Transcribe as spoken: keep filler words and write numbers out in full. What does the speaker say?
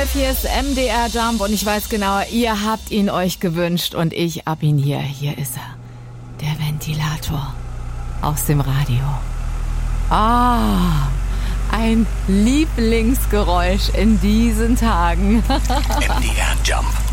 zwölf, hier ist M D R Jump und ich weiß genau, ihr habt ihn euch gewünscht und ich hab ihn hier. Hier ist er, der Ventilator aus dem Radio. Ah, ein Lieblingsgeräusch in diesen Tagen. M D R Jump.